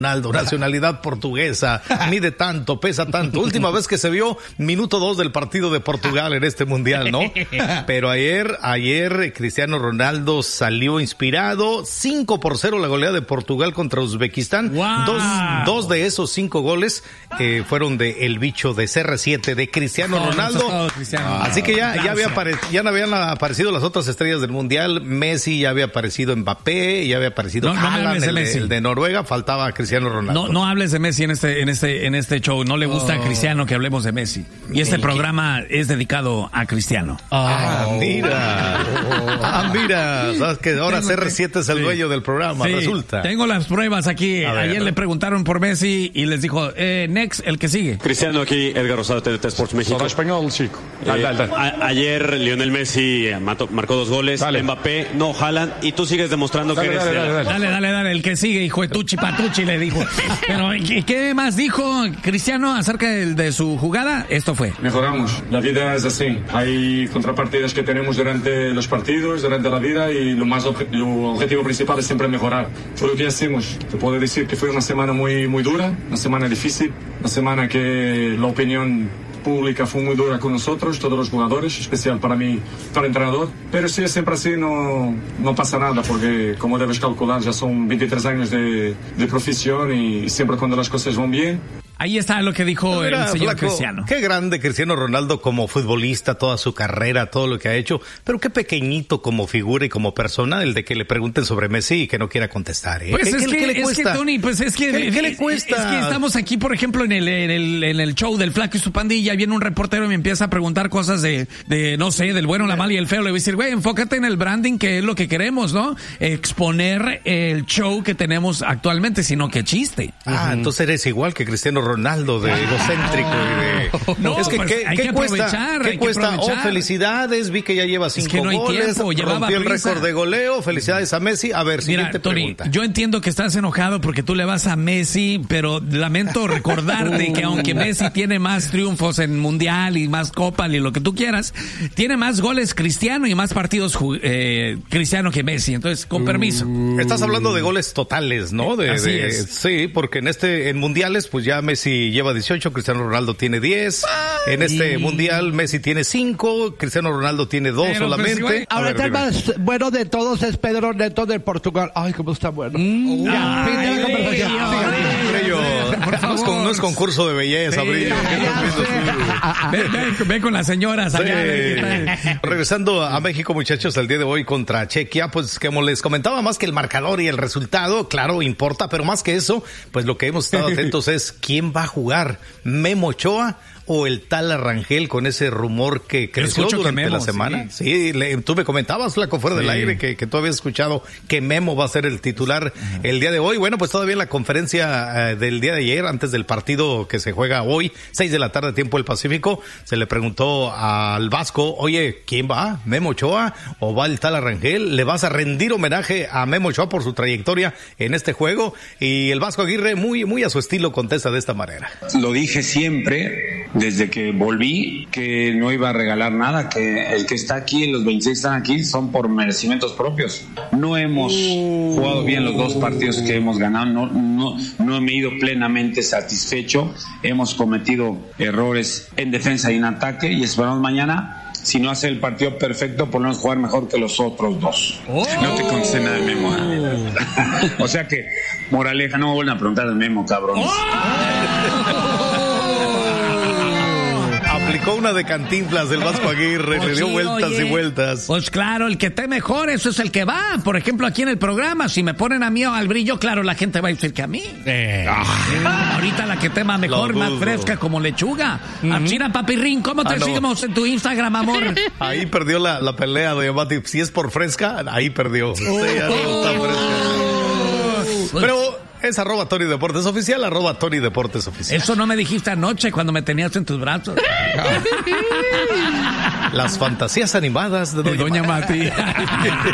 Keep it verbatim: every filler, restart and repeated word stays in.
Ronaldo, nacionalidad portuguesa, mide tanto, pesa tanto. Última vez que se vio, minuto dos del partido de Portugal en este mundial, ¿no? Pero ayer, ayer Cristiano Ronaldo salió inspirado, cinco por cero la goleada de Portugal contra Uzbekistán. Wow. Dos, dos de esos cinco goles eh, fueron de el bicho de C R siete, de Cristiano Oh, Ronaldo. todo, Cristiano. Así que ya, ya, había apare, ya no habían aparecido las otras estrellas del mundial. Messi, ya había aparecido Mbappé, ya había aparecido no, no Haaland, el, el, el de Noruega, faltaba Cristiano Ronaldo. No, no hables de Messi en este, en este, en este show. No le gusta oh. a Cristiano que hablemos de Messi. Y este ¿El programa qué? es dedicado a Cristiano. Oh. Ah, mira. Oh. Ah, mira. Sabes que ahora C R siete es el sí. dueño del programa, sí. resulta. Tengo las pruebas aquí. A Ayer ver. le preguntaron por Messi y les dijo, eh, next, el que sigue. Cristiano, aquí Edgar Rosado, T D T Sports México. Solo español, chico. Dale, Eh, dale, dale. a- ayer Lionel Messi mató- marcó dos goles, Dale. Mbappé, no, Haaland, y tú sigues demostrando Dale, que eres dale, de la- dale, dale. Dale, dale, dale, el que sigue, hijo de Tuchi Patuchi, le dijo. Pero, ¿qué, qué más dijo Cristiano acerca de, de su jugada? Esto fue. Mejoramos. La vida es así. Hay contrapartidas que tenemos durante los partidos, durante la vida, y lo más obje- lo objetivo principal es siempre mejorar. Fue lo que hacemos. Te puedo decir que fue una semana muy, muy dura, una semana difícil, una semana que la opinión pública fue muy dura con nosotros, todos los jugadores, especial para mí, para el entrenador. Pero si es siempre así, no, no pasa nada, porque como debes calcular, ya son veintitrés años de, de profesión y siempre cuando las cosas van bien. Ahí está lo que dijo Mira, el señor flaco, Cristiano. Qué grande Cristiano Ronaldo como futbolista, toda su carrera, todo lo que ha hecho, pero qué pequeñito como figura y como persona el de que le pregunten sobre Messi y que no quiera contestar. ¿eh? Pues ¿Qué, es, qué- que, qué le es que, cuesta? Tony, pues es que... ¿Qué- qué le es- cuesta? Es que estamos aquí, por ejemplo, en el, en el, en el show del Flaco y su pandilla, viene un reportero y me empieza a preguntar cosas de, de no sé, del bueno, la mala y el feo. Le voy a decir, güey, enfócate en el branding, que es lo que queremos, ¿no? Exponer el show que tenemos actualmente, sino que chiste. Ah, uh-huh. Entonces eres igual que Cristiano Ronaldo, de egocéntrico y de... No, es que, pues ¿qué, hay qué que cuesta? aprovechar, ¿Qué hay que cuesta? aprovechar. Oh, felicidades, vi que ya lleva cinco que no hay goles, tiempo, llevaba rompió el prisa. récord de goleo, felicidades a Messi. A ver, Mira, siguiente Tony, pregunta. yo entiendo que estás enojado porque tú le vas a Messi, pero lamento recordarte que aunque Messi tiene más triunfos en Mundial y más Copa y lo que tú quieras, tiene más goles Cristiano y más partidos eh, Cristiano que Messi. Entonces, con permiso. Estás hablando de goles totales, ¿no? De, Así de- es. Sí, porque en este, en mundiales, pues ya Messi lleva dieciocho, Cristiano Ronaldo tiene diez. En este mundial, Messi tiene cinco, Cristiano Ronaldo tiene dos Pero, pues, solamente. güey, A Ahora ver, el dime. más bueno de todos es Pedro Neto del Portugal. Ay, cómo está bueno. Ya, fin de la ay, conversación. ay, Sigan. ay, Brillo, por no, es favor. con- no es concurso de belleza, Sí. Brillo. ¿Qué estás viendo tú? Ve, ve- ve con las señoras allá. ve qué tal. Sí. Regresando a México, muchachos, el día de hoy contra Chequia, pues como les comentaba, más que el marcador y el resultado, claro, importa, pero más que eso, pues lo que hemos estado atentos es quién va a jugar, Memo Ochoa o el tal Rangel, con ese rumor que creció escucho que durante Memo, la semana. Sí, sí le- tú me comentabas, Flaco, fuera del Sí. aire, que, que tú habías escuchado que Memo va a ser el titular el día de hoy. Bueno, pues todavía en la conferencia eh, del día de ayer, antes del partido que se juega hoy, seis de la tarde, tiempo del Pacífico, se le preguntó al Vasco, oye, ¿quién va? ¿Memo Ochoa o va el tal Rangel? ¿Le vas a rendir homenaje a Memo Ochoa por su trayectoria en este juego? Y el Vasco Aguirre, muy, muy a su estilo, contesta de esta manera. Lo dije siempre, desde que volví, que no iba a regalar nada, que el que está aquí, los veintiséis están aquí, son por merecimientos propios. No hemos jugado bien los dos partidos que hemos ganado, no, no, no me he ido plenamente satisfecho, hemos cometido errores en defensa y en ataque y esperamos mañana, si no hace el partido perfecto, por lo menos jugar mejor que los otros dos. Oh. No te contesté nada de Memo. ¿eh? O sea que, moraleja, no me vuelvan a preguntar de Memo, cabrones. Aplicó una de Cantinflas del Vasco Aguirre, Pues le dio sí, vueltas oye, y vueltas. Pues claro, el que esté mejor, eso es el que va. Por ejemplo, aquí en el programa, si me ponen a mí o al Brillo, claro, la gente va a decir que a mí. Ah, ahorita la que esté más mejor, Lo más dudo. fresca, como lechuga. Archina Papirrín, ¿cómo te Ah, no. seguimos en tu Instagram, amor? Ahí perdió la, la pelea de Mati. Si es por fresca, ahí perdió. Sí, ya no está fresca. Pero es arroba Tony Deportes Oficial, arroba Tony Deportes Oficial. Eso no me dijiste anoche cuando me tenías en tus brazos. Las fantasías animadas de De Doña, Doña Mati. Mati.